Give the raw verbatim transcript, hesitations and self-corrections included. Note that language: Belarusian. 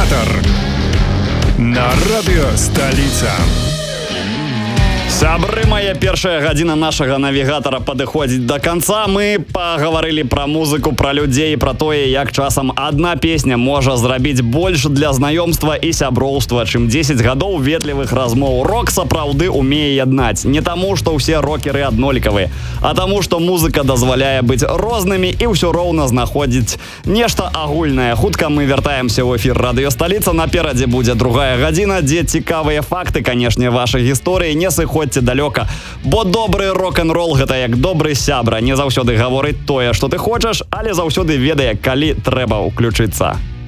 Навигатор на радыё Сталіца. Сябры, моя першая гадзіна нашага навігатара падыходзіць да канца. Мы пагаварылі пра музыку, пра людзей, пра тое, як часам адна песня можа зрабіць больш для знаёмства і сяброўства, чым дзесяць гадоў ветлівых размоў. Рок сапраўды умее яднаць. Не таму, што ўсе рокеры аднолькавыя, а таму, што музыка дазваляе быць рознымі і ўсё роўна знаходзіць нешта агульнае. Хутка мы вяртаемся ў эфір радыё Сталіца. Наперадзе будзе другая гадзіна, дзе цікавыя факты, канешне, вашай гісторыі. Не сыходзьце далёка, бо добры рок-н-рол гэта як добры сябра. Не заўсёды гаворыць тое, што ты хочаш, але заўсёды ведае, калі трэба ўключыцца.